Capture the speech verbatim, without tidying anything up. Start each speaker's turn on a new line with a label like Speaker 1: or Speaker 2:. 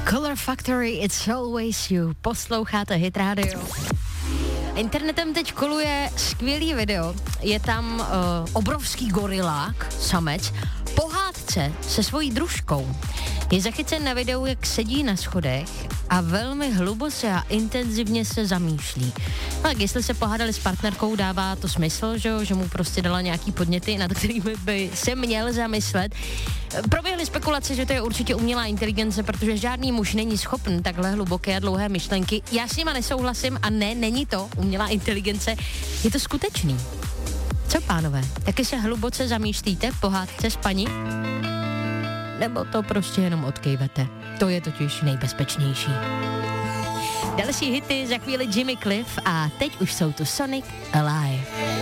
Speaker 1: Color Factory, It's Always You. Posloucháte Hit Radio. Internetem teď koluje skvělý video. Je tam uh, obrovský gorilák, samec, po hádce se svojí družkou. Je zachycen na videu, jak sedí na schodech a velmi hluboce a intenzivně se zamýšlí. Tak jestli se pohádali s partnerkou, dává to smysl, že, že mu prostě dala nějaký podněty, nad kterými by se měl zamyslet. Proběhly spekulace, že to je určitě umělá inteligence, protože žádný muž není schopen takhle hluboké a dlouhé myšlenky. Já s nima nesouhlasím a ne, není to umělá inteligence, je to skutečný. Co, pánové, taky se hluboce zamýšlíte v pohádce s paní? Nebo to prostě jenom odkejvete? To je totiž nejbezpečnější. Další hity, za chvíli Jimmy Cliff a teď už jsou tu Sonic Alive.